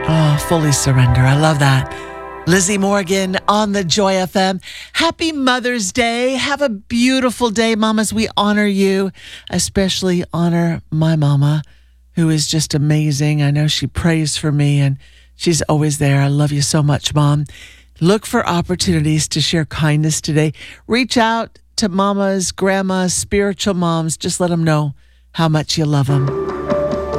Oh, fully surrender. I love that. Lizzie Morgan on the Joy FM. Happy Mother's Day. Have a beautiful day, mamas. We honor you, especially honor my mama, who is just amazing. I know she prays for me and she's always there. I love you so much, Mom. Look for opportunities to share kindness today. Reach out to mamas, grandmas, spiritual moms. Just let them know how much you love them.